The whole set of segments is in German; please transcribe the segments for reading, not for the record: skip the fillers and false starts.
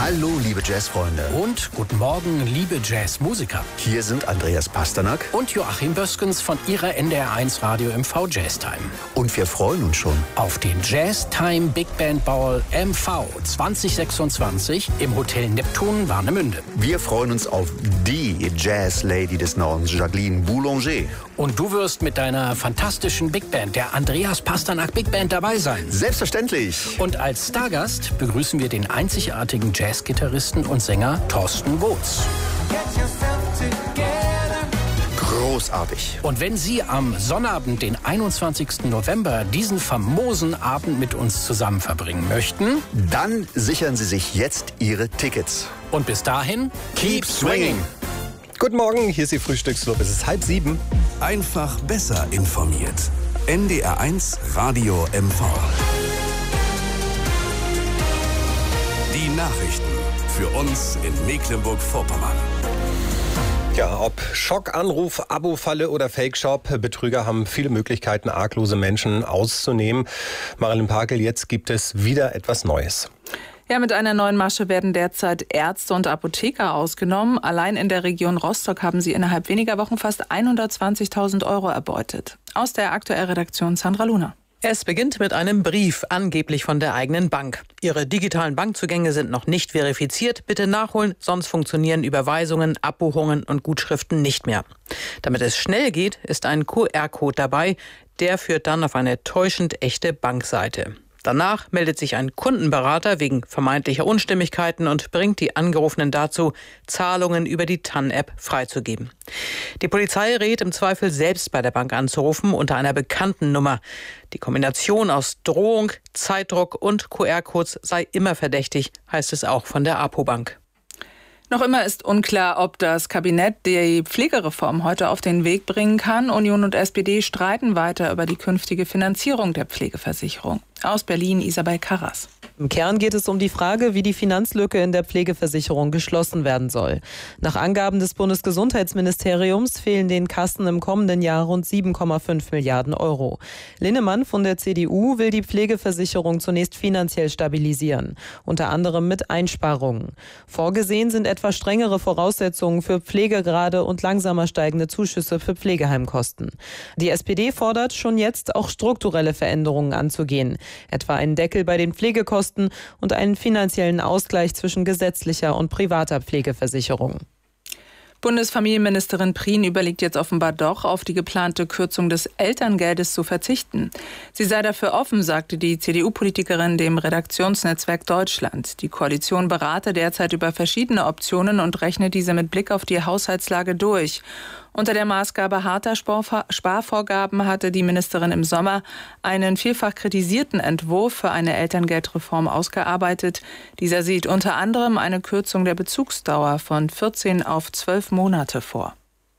Hallo, liebe Jazzfreunde. Und guten Morgen, liebe Jazzmusiker. Hier sind Andreas Pasternak und Joachim Böskens von Ihrer NDR1 Radio MV Jazztime. Und wir freuen uns schon auf den Jazztime Big Band Ball MV 2026 im Hotel Neptun Warnemünde. Wir freuen uns auf die Jazz-Lady des Nordens, Jacqueline Boulanger. Und du wirst mit deiner fantastischen Big Band, der Andreas Pasternak Big Band, dabei sein. Selbstverständlich. Und als Stargast begrüßen wir den einzigartigen Jazzgitarristen und Sänger Thorsten Woods. Großartig. Und wenn Sie am Sonnabend, den 21. November, diesen famosen Abend mit uns zusammen verbringen möchten, dann sichern Sie sich jetzt Ihre Tickets. Und bis dahin, keep swinging! Guten Morgen, hier ist Ihr Frühstücksclub. Es ist 6:30. Einfach besser informiert. NDR1 Radio MV. Die Nachrichten für uns in Mecklenburg-Vorpommern. Ja, ob Schockanruf, Abo-Falle oder Fake-Shop, Betrüger haben viele Möglichkeiten, arglose Menschen auszunehmen. Marilyn Parkel, jetzt gibt es wieder etwas Neues. Ja, mit einer neuen Masche werden derzeit Ärzte und Apotheker ausgenommen. Allein in der Region Rostock haben sie innerhalb weniger Wochen fast 120.000 € erbeutet. Aus der Aktuell-Redaktion Sandra Luna. Es beginnt mit einem Brief, angeblich von der eigenen Bank. Ihre digitalen Bankzugänge sind noch nicht verifiziert. Bitte nachholen, sonst funktionieren Überweisungen, Abbuchungen und Gutschriften nicht mehr. Damit es schnell geht, ist ein QR-Code dabei. Der führt dann auf eine täuschend echte Bankseite. Danach meldet sich ein Kundenberater wegen vermeintlicher Unstimmigkeiten und bringt die Angerufenen dazu, Zahlungen über die TAN-App freizugeben. Die Polizei rät im Zweifel selbst bei der Bank anzurufen unter einer bekannten Nummer. Die Kombination aus Drohung, Zeitdruck und QR-Codes sei immer verdächtig, heißt es auch von der APO-Bank. Noch immer ist unklar, ob das Kabinett die Pflegereform heute auf den Weg bringen kann. Union und SPD streiten weiter über die künftige Finanzierung der Pflegeversicherung. Aus Berlin, Isabel Karras. Im Kern geht es um die Frage, wie die Finanzlücke in der Pflegeversicherung geschlossen werden soll. Nach Angaben des Bundesgesundheitsministeriums fehlen den Kassen im kommenden Jahr rund 7,5 Milliarden €. Linnemann von der CDU will die Pflegeversicherung zunächst finanziell stabilisieren, unter anderem mit Einsparungen. Vorgesehen sind etwa strengere Voraussetzungen für Pflegegrade und langsamer steigende Zuschüsse für Pflegeheimkosten. Die SPD fordert schon jetzt auch strukturelle Veränderungen anzugehen, etwa einen Deckel bei den Pflegekosten und einen finanziellen Ausgleich zwischen gesetzlicher und privater Pflegeversicherung. Bundesfamilienministerin Prien überlegt jetzt offenbar doch, auf die geplante Kürzung des Elterngeldes zu verzichten. Sie sei dafür offen, sagte die CDU-Politikerin dem Redaktionsnetzwerk Deutschland. Die Koalition berate derzeit über verschiedene Optionen und rechne diese mit Blick auf die Haushaltslage durch. Unter der Maßgabe harter Sparvorgaben hatte die Ministerin im Sommer einen vielfach kritisierten Entwurf für eine Elterngeldreform ausgearbeitet. Dieser sieht unter anderem eine Kürzung der Bezugsdauer von 14 auf 12 Monate vor.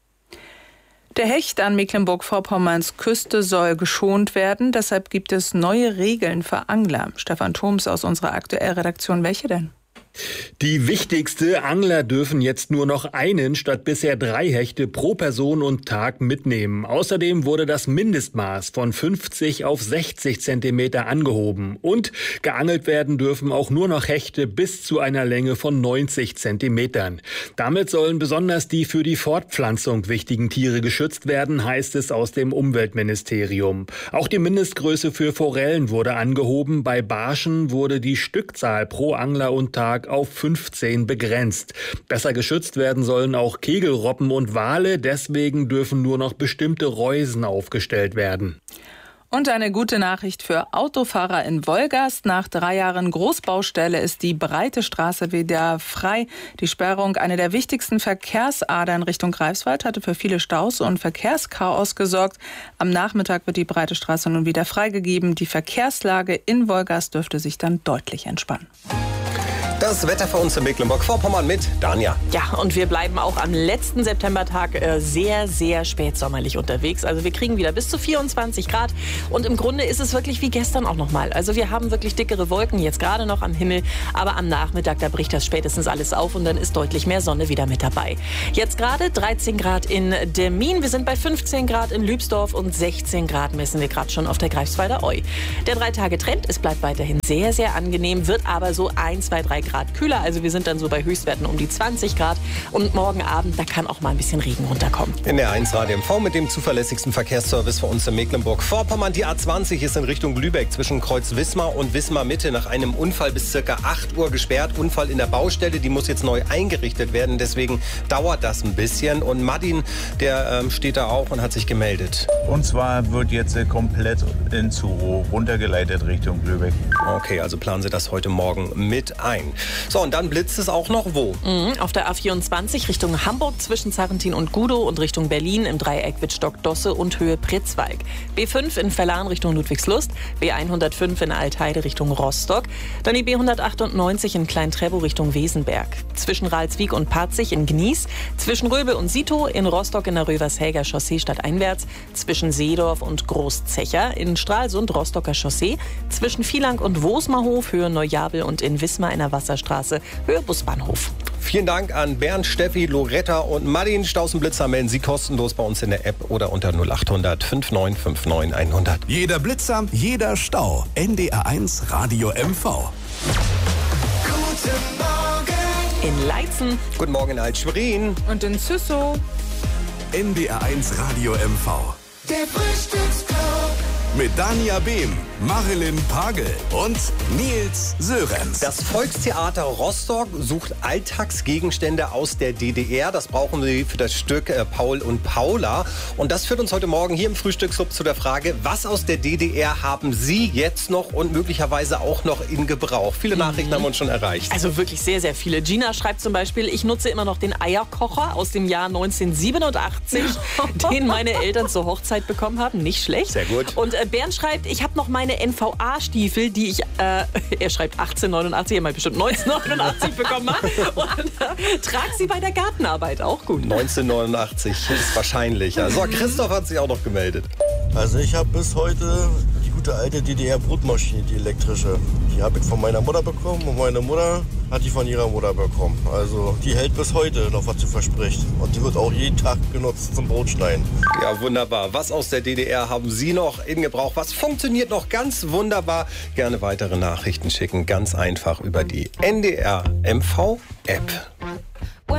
Der Hecht an Mecklenburg-Vorpommerns Küste soll geschont werden. Deshalb gibt es neue Regeln für Angler. Stefan Thoms aus unserer Aktuell-Redaktion. Welche denn? Die wichtigste: Angler dürfen jetzt nur noch einen statt bisher 3 Hechte pro Person und Tag mitnehmen. Außerdem wurde das Mindestmaß von 50 auf 60 Zentimeter angehoben. Und geangelt werden dürfen auch nur noch Hechte bis zu einer Länge von 90 Zentimetern. Damit sollen besonders die für die Fortpflanzung wichtigen Tiere geschützt werden, heißt es aus dem Umweltministerium. Auch die Mindestgröße für Forellen wurde angehoben. Bei Barschen wurde die Stückzahl pro Angler und Tag auf 15 begrenzt. Besser geschützt werden sollen auch Kegelrobben und Wale. Deswegen dürfen nur noch bestimmte Reusen aufgestellt werden. Und eine gute Nachricht für Autofahrer in Wolgast. Nach 3 Jahren Großbaustelle ist die breite Straße wieder frei. Die Sperrung, eine der wichtigsten Verkehrsadern Richtung Greifswald, hatte für viele Staus und Verkehrschaos gesorgt. Am Nachmittag wird die breite Straße nun wieder freigegeben. Die Verkehrslage in Wolgast dürfte sich dann deutlich entspannen. Das Wetter für uns in Mecklenburg-Vorpommern mit Danja. Ja, und wir bleiben auch am letzten Septembertag sehr, sehr spätsommerlich unterwegs. Also wir kriegen wieder bis zu 24 Grad. Und im Grunde ist es wirklich wie gestern auch nochmal. Also wir haben wirklich dickere Wolken jetzt gerade noch am Himmel. Aber am Nachmittag, da bricht das spätestens alles auf und dann ist deutlich mehr Sonne wieder mit dabei. Jetzt gerade 13 Grad in Demmin. Wir sind bei 15 Grad in Lübsdorf und 16 Grad messen wir gerade schon auf der Greifswalder Eu. Der 3-Tage-Trend, es bleibt weiterhin sehr, sehr angenehm, wird aber so 1, 2, 3 Grad kühler. Also wir sind dann so bei Höchstwerten um die 20 Grad. Und morgen Abend, da kann auch mal ein bisschen Regen runterkommen. In der 1 Radio MV mit dem zuverlässigsten Verkehrsservice für uns in Mecklenburg-Vorpommern. Die A20 ist in Richtung Lübeck zwischen Kreuz Wismar und Wismar Mitte nach einem Unfall bis ca. 8 Uhr gesperrt. Unfall in der Baustelle, die muss jetzt neu eingerichtet werden. Deswegen dauert das ein bisschen. Und Martin, der steht da auch und hat sich gemeldet. Und zwar wird jetzt komplett in Zuro runtergeleitet Richtung Lübeck. Okay, also planen Sie das heute Morgen mit ein. So, und dann blitzt es auch noch wo? Auf der A24 Richtung Hamburg zwischen Sarrentin und Gudow und Richtung Berlin im Dreieck Wittstock-Dosse und Höhe Pritzwalk. B5 in Verlan Richtung Ludwigslust, B105 in Altheide Richtung Rostock, dann die B198 in Klein-Trebow Richtung Wesenberg. Zwischen Ralswiek und Parzig in Gnies, zwischen Röbel und Sito, in Rostock in der Rövershäger Chaussee stadteinwärts, zwischen Seedorf und Großzecher, in Stralsund Rostocker Chaussee, zwischen Vielang und Wosmerhof, Höhe Neujabel und in Wismar in der Wasserstraße, Höhe Busbahnhof. Vielen Dank an Bernd, Steffi, Loretta und Martin. Stausenblitzer melden Sie kostenlos bei uns in der App oder unter 0800 5959 100. Jeder Blitzer, jeder Stau. NDR1 Radio MV. In Leitzen. Guten Morgen in Alt-Schwerin. Und in Züssow. NDR1 Radio MV. Der Frühstücksclub. Mit Dania Behm, Marilyn Pagel und Nils Sörenz. Das Volkstheater Rostock sucht Alltagsgegenstände aus der DDR. Das brauchen wir für das Stück Paul und Paula. Und das führt uns heute Morgen hier im Frühstückshub zu der Frage, was aus der DDR haben Sie jetzt noch und möglicherweise auch noch in Gebrauch? Viele Nachrichten haben uns schon erreicht. Also wirklich sehr, sehr viele. Gina schreibt zum Beispiel, ich nutze immer noch den Eierkocher aus dem Jahr 1987, den meine Eltern zur Hochzeit bekommen haben. Nicht schlecht. Sehr gut. Und Bernd schreibt, ich habe noch meine NVA-Stiefel, die ich, er schreibt 1889, er meint bestimmt 1989 bekommen habe. Und trage sie bei der Gartenarbeit, auch gut. 1989 ist wahrscheinlich. Also Christoph hat sich auch noch gemeldet. Also ich habe bis heute die gute alte DDR-Brotmaschine, die elektrische. Die habe ich von meiner Mutter bekommen und meine Mutter hat die von ihrer Mutter bekommen. Also die hält bis heute noch, was sie verspricht. Und die wird auch jeden Tag genutzt zum Brotschneiden. Ja, wunderbar. Was aus der DDR haben Sie noch in Gebrauch? Was funktioniert noch ganz wunderbar? Gerne weitere Nachrichten schicken. Ganz einfach über die NDR MV App.